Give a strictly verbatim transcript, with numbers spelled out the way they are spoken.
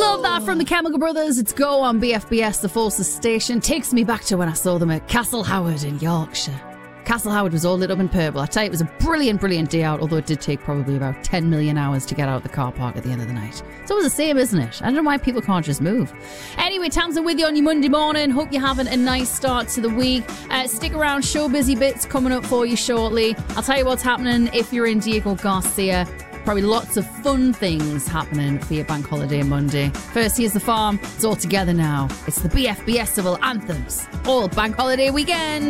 Love that from the Chemical Brothers. It's Go on B F B S, the Forces station. Takes me back to when I saw them at Castle Howard in Yorkshire. Castle Howard was all lit up in purple. I tell you, it was a brilliant, brilliant day out, although it did take probably about ten million hours to get out of the car park at the end of the night. It's always the same, isn't it? I don't know why people can't just move. Anyway, Tamsin with you on your Monday morning. Hope you're having a nice start to the week. Uh, stick around, show busy bits coming up for you shortly. I'll tell you what's happening if you're in Diego Garcia. Probably lots of fun things happening for your bank holiday Monday. First, here's The Farm. It's all together now. It's the B F B S Civil Anthems. All bank holiday weekend.